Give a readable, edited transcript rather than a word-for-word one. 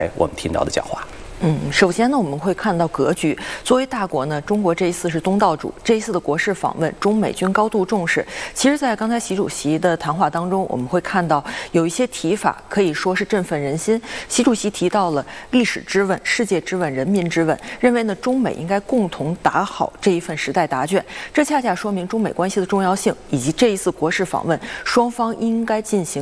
我们听到的讲话。 首先呢，我们会看到格局。作为大国呢，中国这一次是东道主，这一次的国事访问，中美均高度重视。其实，在刚才习主席的谈话当中，我们会看到有一些提法可以说是振奋人心。习主席提到了历史之问、世界之问、人民之问，认为呢，中美应该共同打好这一份时代答卷。这恰恰说明中美关系的重要性，以及这一次国事访问，双方应该进行